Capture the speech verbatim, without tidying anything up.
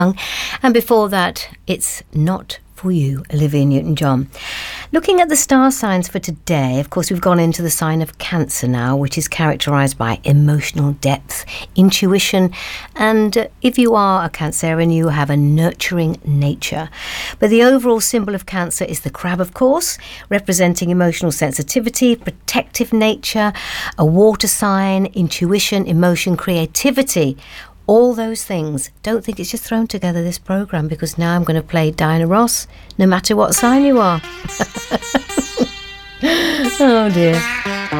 And before that, It's Not For You, Olivia Newton-John. Looking at the star signs for today, of course, we've gone into the sign of Cancer now, which is characterised by emotional depth, intuition, and uh, if you are a Cancerian, you have a nurturing nature. But the overall symbol of Cancer is the crab, of course, representing emotional sensitivity, protective nature, a water sign, intuition, emotion, creativity. All those things. Don't think it's just thrown together, this programme, because now I'm going to play Diana Ross, no matter what sign you are. Oh dear.